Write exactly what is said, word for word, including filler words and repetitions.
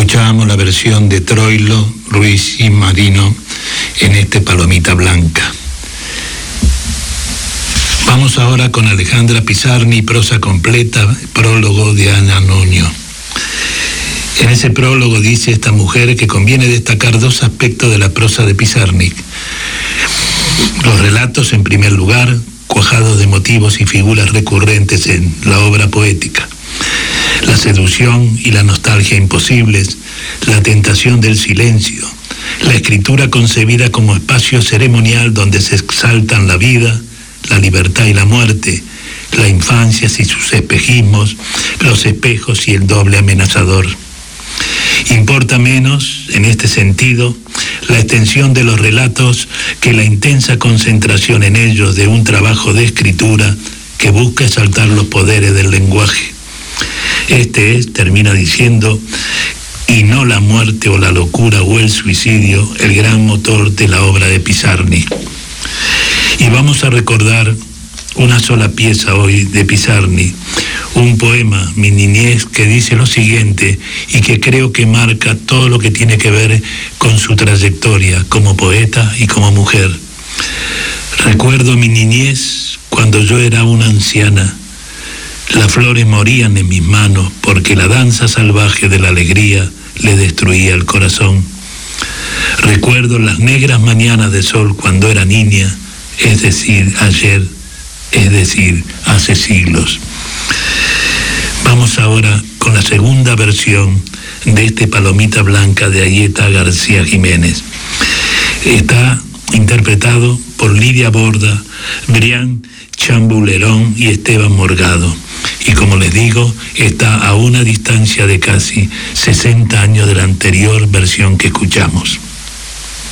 Escuchábamos la versión de Troilo, Ruiz y Marino en este Palomita Blanca. Vamos ahora con Alejandra Pizarnik, prosa completa, prólogo de Ana Nuño. En ese prólogo dice esta mujer que conviene destacar dos aspectos de la prosa de Pizarnik. Los relatos, en primer lugar, cuajados de motivos y figuras recurrentes en la obra poética. La seducción y la nostalgia imposibles, la tentación del silencio, la escritura concebida como espacio ceremonial donde se exaltan la vida, la libertad y la muerte, la infancia y sus espejismos, los espejos y el doble amenazador. Importa menos, en este sentido, la extensión de los relatos que la intensa concentración en ellos de un trabajo de escritura que busca exaltar los poderes del lenguaje. Este es, termina diciendo, y no la muerte o la locura o el suicidio, el gran motor de la obra de Pizarnik. Y vamos a recordar una sola pieza hoy de Pizarnik, un poema, Mi niñez, que dice lo siguiente y que creo que marca todo lo que tiene que ver con su trayectoria como poeta y como mujer. Recuerdo mi niñez cuando yo era una anciana. Las flores morían en mis manos porque la danza salvaje de la alegría le destruía el corazón. Recuerdo las negras mañanas de sol cuando era niña, es decir, ayer, es decir, hace siglos. Vamos ahora con la segunda versión de este Palomita Blanca de Ayeta García Jiménez. Está interpretado por Lidia Borda, Brian Chambulerón y Esteban Morgado. Y como les digo, está a una distancia de casi sesenta años de la anterior versión que escuchamos.